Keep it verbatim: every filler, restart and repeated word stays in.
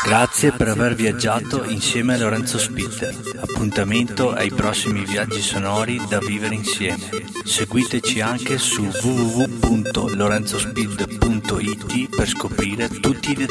Grazie per aver viaggiato insieme a Lorenzo Spitter. Appuntamento ai prossimi viaggi sonori da vivere insieme. Seguiteci anche su w w w punto lorenzospitter punto i t per scoprire tutti i dettagli.